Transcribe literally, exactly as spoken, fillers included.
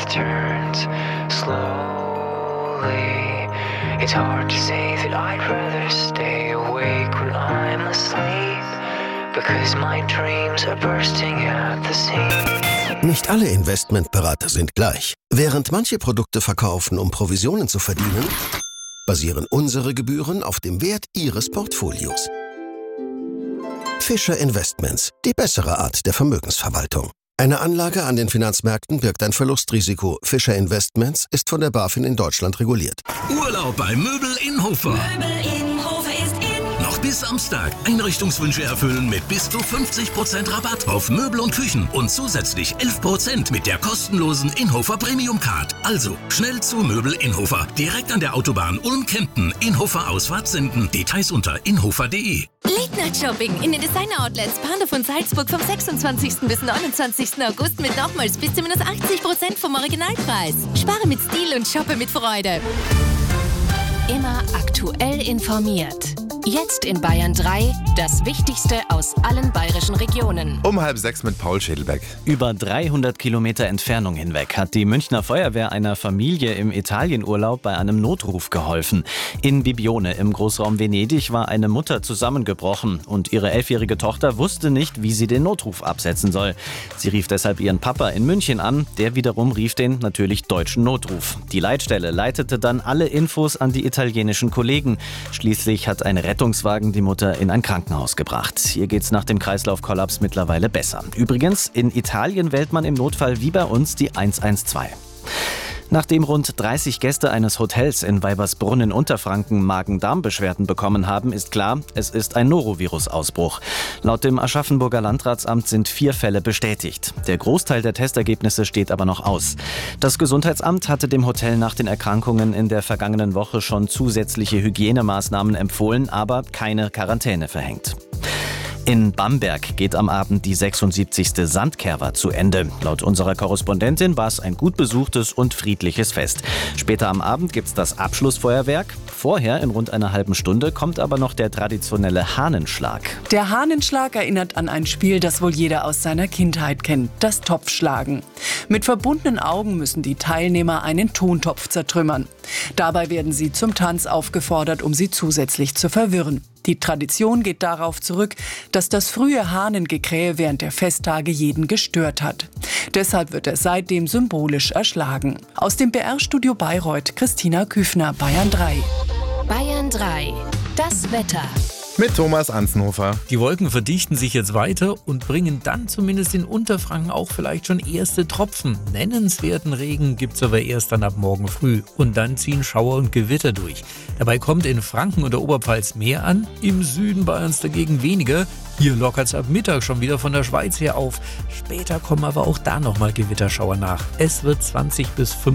turns slowly. It's hard to say that I'd rather stay awake when I'm asleep, because my dreams are bursting at the seams. Nicht alle Investmentberater sind gleich. Während manche Produkte verkaufen, um Provisionen zu verdienen, basieren unsere Gebühren auf dem Wert Ihres Portfolios. Fischer Investments, die bessere Art der Vermögensverwaltung. Eine Anlage an den Finanzmärkten birgt ein Verlustrisiko. Fischer Investments ist von der BaFin in Deutschland reguliert. Urlaub bei Möbel Inhofer. Möbel Inhofer ist in. Noch bis Samstag. Einrichtungswünsche erfüllen mit bis zu fünfzig Prozent Rabatt auf Möbel und Küchen und zusätzlich elf Prozent mit der kostenlosen Inhofer Premium Card. Also schnell zu Möbel Inhofer. Direkt an der Autobahn Ulm-Kempten. Inhofer Ausfahrt senden. Details unter inhofer punkt de. Late Night Shopping in den Designer-Outlets Panda von Salzburg vom sechsundzwanzigsten bis neunundzwanzigsten August mit nochmals bis zu minus achtzig Prozent vom Originalpreis. Spare mit Stil und shoppe mit Freude. Immer aktuell informiert. Jetzt in Bayern drei, das Wichtigste aus allen bayerischen Regionen. Um halb sechs mit Paul Schädelbeck. Über dreihundert Kilometer Entfernung hinweg hat die Münchner Feuerwehr einer Familie im Italienurlaub bei einem Notruf geholfen. In Bibione im Großraum Venedig war eine Mutter zusammengebrochen und ihre elfjährige Tochter wusste nicht, wie sie den Notruf absetzen soll. Sie rief deshalb ihren Papa in München an, der wiederum rief den natürlich deutschen Notruf. Die Leitstelle leitete dann alle Infos an die italienischen Kollegen. Schließlich hat ein Rettungswagen die Mutter in ein Krankenhaus gebracht. Ihr geht's nach dem Kreislaufkollaps mittlerweile besser. Übrigens, in Italien wählt man im Notfall wie bei uns die eins eins zwei. Nachdem rund dreißig Gäste eines Hotels in Weibersbrunn in Unterfranken Magen-Darm-Beschwerden bekommen haben, ist klar, es ist ein Norovirus-Ausbruch. Laut dem Aschaffenburger Landratsamt sind vier Fälle bestätigt. Der Großteil der Testergebnisse steht aber noch aus. Das Gesundheitsamt hatte dem Hotel nach den Erkrankungen in der vergangenen Woche schon zusätzliche Hygienemaßnahmen empfohlen, aber keine Quarantäne verhängt. In Bamberg geht am Abend die sechsundsiebzigste Sandkerwa zu Ende. Laut unserer Korrespondentin war es ein gut besuchtes und friedliches Fest. Später am Abend gibt's das Abschlussfeuerwerk. Vorher, in rund einer halben Stunde, kommt aber noch der traditionelle Hahnenschlag. Der Hahnenschlag erinnert an ein Spiel, das wohl jeder aus seiner Kindheit kennt, das Topfschlagen. Mit verbundenen Augen müssen die Teilnehmer einen Tontopf zertrümmern. Dabei werden sie zum Tanz aufgefordert, um sie zusätzlich zu verwirren. Die Tradition geht darauf zurück, dass das frühe Hahnengekrähe während der Festtage jeden gestört hat. Deshalb wird er seitdem symbolisch erschlagen. Aus dem B R-Studio Bayreuth, Christina Küfner, Bayern drei. Bayern drei, das Wetter. Mit Thomas Anzenhofer. Die Wolken verdichten sich jetzt weiter und bringen dann zumindest in Unterfranken auch vielleicht schon erste Tropfen. Nennenswerten Regen gibt's aber erst dann ab morgen früh. Und dann ziehen Schauer und Gewitter durch. Dabei kommt in Franken und der Oberpfalz mehr an, im Süden Bayerns dagegen weniger. Hier lockert's ab Mittag schon wieder von der Schweiz her auf. Später kommen aber auch da nochmal Gewitterschauer nach. Es wird zwanzig bis fünfundzwanzig